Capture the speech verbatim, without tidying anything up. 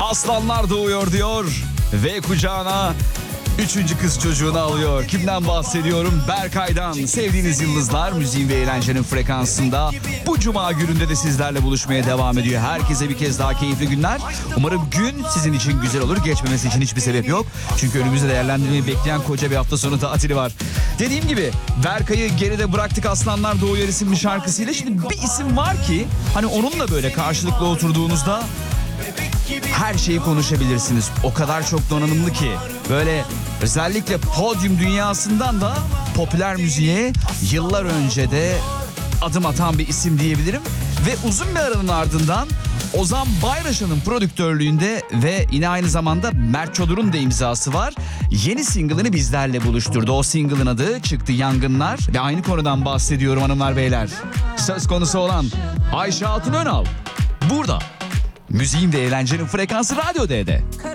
aslanlar doğuyor diyor ve kucağına üçüncü kız çocuğunu alıyor. Kimden bahsediyorum? Berkay'dan. Sevdiğiniz yıldızlar müziğin ve eğlencenin frekansında bu cuma gününde de sizlerle buluşmaya devam ediyor. Herkese bir kez daha keyifli günler. Umarım gün sizin için güzel olur. Geçmemesi için hiçbir sebep yok. Çünkü önümüzde değerlendirmeyi bekleyen koca bir hafta sonu tatili var. Dediğim gibi Berkay'ı geride bıraktık, Aslanlar Doğuyor isimli şarkısıyla. Şimdi bir isim var ki hani onunla böyle karşılıklı oturduğunuzda her şeyi konuşabilirsiniz. O kadar çok donanımlı ki. Böyle özellikle podyum dünyasından da popüler müziğe yıllar önce de adım atan bir isim diyebilirim. Ve uzun bir aranın ardından Ozan Bayraşan'ın prodüktörlüğünde ve yine aynı zamanda Mert Çodur'un da imzası var. Yeni single'ını bizlerle buluşturdu. O single'ın adı çıktı Yangınlar ve aynı konudan bahsediyorum hanımlar beyler. Söz konusu olan Ayşe Hatun Önal burada. Müziğin ve eğlencenin frekansı Radyo D'de.